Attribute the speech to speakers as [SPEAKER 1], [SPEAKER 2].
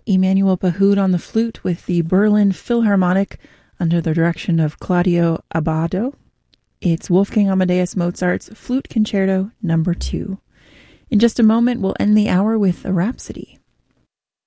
[SPEAKER 1] Emanuel Pahud on the flute with the Berlin Philharmonic under the direction of Claudio Abbado. It's Wolfgang Amadeus Mozart's Flute Concerto No. 2. In just a moment, we'll end the hour with a Rhapsody.